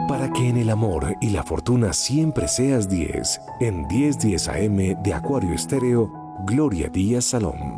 Para que en el amor y la fortuna siempre seas 10, en 10:10 AM de Acuario Estéreo, Gloria Díaz Salón.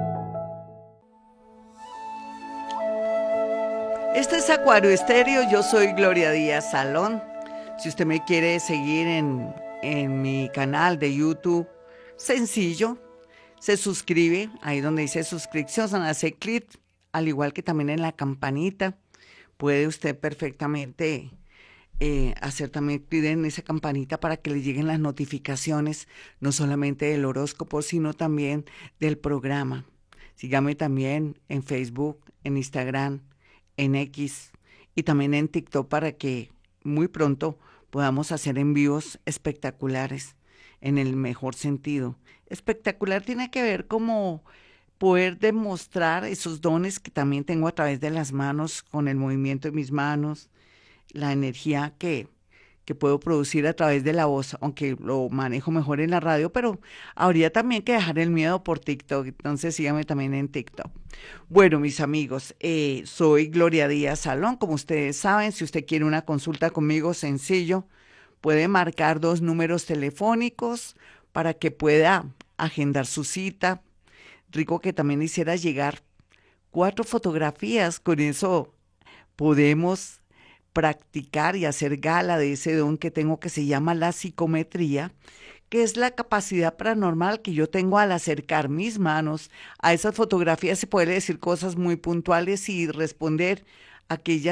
Este es Acuario Estéreo, yo soy Gloria Díaz Salón. Si usted me quiere seguir en mi canal de YouTube, sencillo, se suscribe, ahí donde dice suscripción, hace clic, al igual que también en la campanita. Puede usted perfectamente hacer también clic en esa campanita para que le lleguen las notificaciones, no solamente del horóscopo, sino también del programa. Sígame también en Facebook, en Instagram, en X y también en TikTok para que muy pronto podamos hacer envíos espectaculares en el mejor sentido. Espectacular tiene que ver como poder demostrar esos dones que también tengo a través de las manos, con el movimiento de mis manos, la energía que puedo producir a través de la voz, aunque lo manejo mejor en la radio, pero habría también que dejar el miedo por TikTok, entonces síganme también en TikTok. Bueno, mis amigos, soy Gloria Díaz Salón, como ustedes saben, si usted quiere una consulta conmigo, sencillo, puede marcar 2 números telefónicos para que pueda agendar su cita. Rico que también hiciera llegar 4 fotografías, con eso podemos practicar y hacer gala de ese don que tengo que se llama la psicometría, que es la capacidad paranormal que yo tengo al acercar mis manos a esas fotografías y poder decir cosas muy puntuales y responder aquellas